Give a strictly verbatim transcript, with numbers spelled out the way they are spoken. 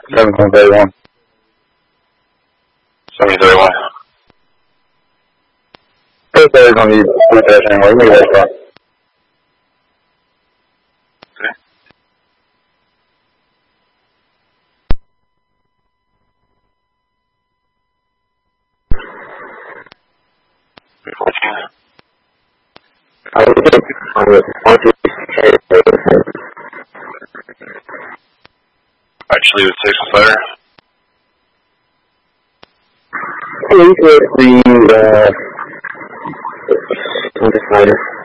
seven thirty-one. seventy thirty-one. First day is going to be two dash anyway. Look at that car. Okay. fourteen. I was going to Actually, with six fire. Please with the, uh, fighter.